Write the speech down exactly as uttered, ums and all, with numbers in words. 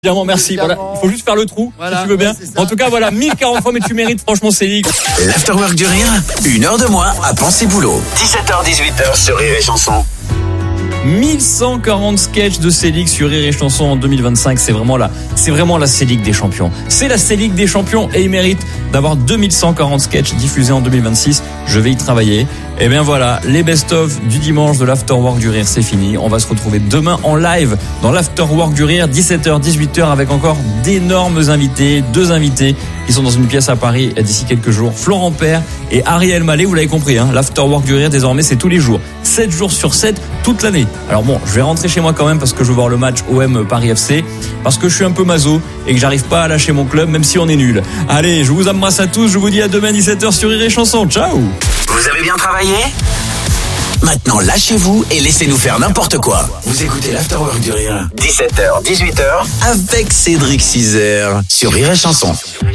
Évidemment, merci. Voilà, il faut juste faire le trou, voilà, si tu veux bien. Ouais, en tout cas, voilà, mille quarante fois, mais tu mérites, franchement, Céline. L'Afterwork du Rire, une heure de moins à penser boulot. dix-sept heures dix-huit heures sur Rire et Chanson. mille cent quarante sketchs de Célix sur Rire et Chanson en deux mille vingt-cinq. C'est vraiment la, c'est vraiment la Célix des champions. C'est la Célix des champions et il mérite d'avoir deux mille cent quarante sketchs diffusés en deux mille vingt-six. Je vais y travailler. Et bien voilà, les best-of du dimanche de l'Afterwork du Rire, c'est fini. On va se retrouver demain en live dans l'Afterwork du Rire, dix-sept heures dix-huit heures, avec encore d'énormes invités, deux invités qui sont dans une pièce à Paris d'ici quelques jours. Florent Père et Ariel Mallet, vous l'avez compris, hein, l'Afterwork du Rire désormais c'est tous les jours, sept jours sur sept, toute l'année. Alors bon, je vais rentrer chez moi quand même parce que je veux voir le match O M Paris F C, parce que je suis un peu maso et que j'arrive pas à lâcher mon club même si on est nul. Allez, je vous embrasse à tous, je vous dis à demain dix-sept heures sur Rire et Chanson. Ciao. Vous avez bien travaillé ? Maintenant, lâchez-vous et laissez-nous faire n'importe quoi. Vous écoutez l'Afterwork du Rire. dix-sept heures dix-huit heures avec Cédric Cizer sur Rire et Chanson.